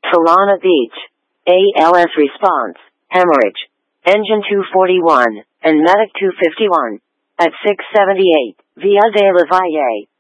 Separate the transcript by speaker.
Speaker 1: Solana Beach. ALS response. Hemorrhage. Engine 241, and Medic 251. At 678, Via de la Valle.